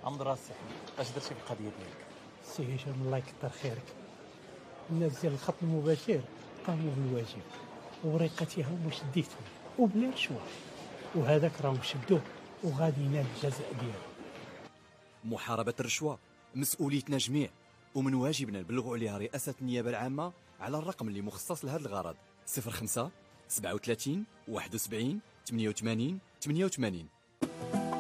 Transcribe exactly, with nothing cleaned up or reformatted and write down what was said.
عمد راسي اش درتي في القضيه ديالك؟ سي هشام الله يكثر خيرك، الناس ديال الخط المباشر قاموا بالواجب ووريقاتها هما شديتهم وبلا رشوه، وهذاك راهم شدوه وغادي ينال الجزاء ديالو. محاربة الرشوة مسؤوليتنا جميع، ومن واجبنا نبلغوا عليها رئاسة النيابة العامة على الرقم اللي مخصص لهذا الغرض: صفر خمسة سبعة وثلاثين واحد وسبعين ثمانية وثمانين ثمانية وثمانين.